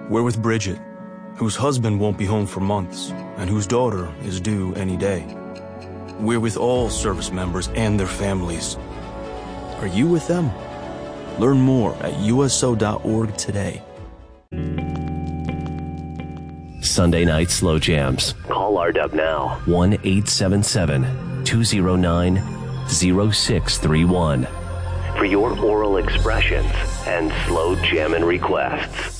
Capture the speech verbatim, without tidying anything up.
We're with Bridget, whose husband won't be home for months, and whose daughter is due any day. We're with all service members and their families. Are you with them? Learn more at U S O dot org today. Sunday Night Slow Jams. Call R W now. one eight seven seven, two zero nine, zero six three one for your oral expressions and slow jamming requests.